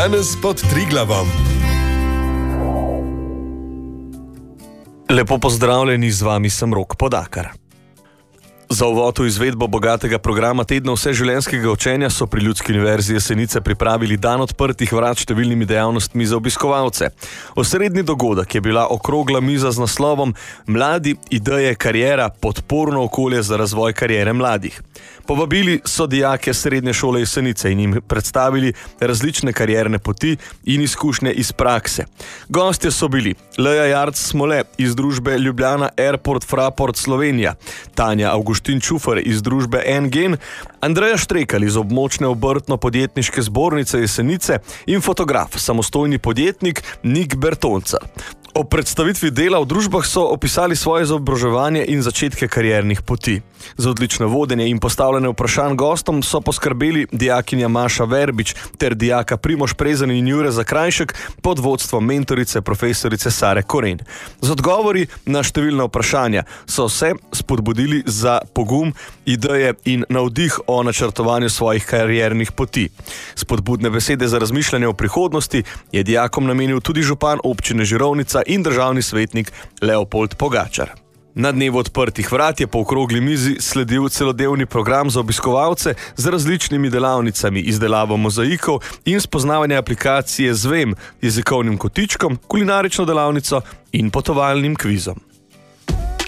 Danes pod Triglavom. Lepo pozdravljeni, z vami sem Rok Podakar. Za uvod v izvedbo bogatega programa Tedna vseživljenjskega učenja so pri Ljudski univerzi Jesenice pripravili dan odprtih vrat številnimi dejavnostmi za obiskovalce. Osrednji dogodek je bila okrogla miza z naslovom Mladi, ideje, kariera, podporno okolje za razvoj kariere mladih. Povabili so dijake Srednje šole Jesenice in jim predstavili različne karierne poti in izkušnje iz prakse. Gostje so bili Leja Jarc Smole iz družbe Ljubljana Airport Fraport Slovenija, Tanja Avguštin Čufer iz družbe NGen, Andreja Štrekal iz območne obrtno-podjetniške zbornice Jesenice in fotograf, samostojni podjetnik Nik Bertonca. Ob predstavitvi dela v družbah so opisali svoje izobraževanje in začetke kariernih poti. Za odlično vodenje in postavljanje vprašanj gostom so poskrbeli dijakinja Maša Verbič ter dijaka Primož Prezen in Jure Zakrajšek pod vodstvom mentorice profesorice Sare Koren. Z odgovori na številna vprašanja so se spodbudili za pogum, ideje in navdih o načrtovanju svojih kariernih poti. Spodbudne besede za razmišljanje o prihodnosti je dijakom namenil tudi župan občine Žirovnica in državni svetnik Leopold Pogačar. Na dnevu odprtih vrat je po okrogli mizi sledil celodnevni program za obiskovalce z različnimi delavnicami, izdelavo mozaikov in spoznavanje aplikacije Zvem, jezikovnim kotičkom, kulinarično delavnico in potovalnim kvizom.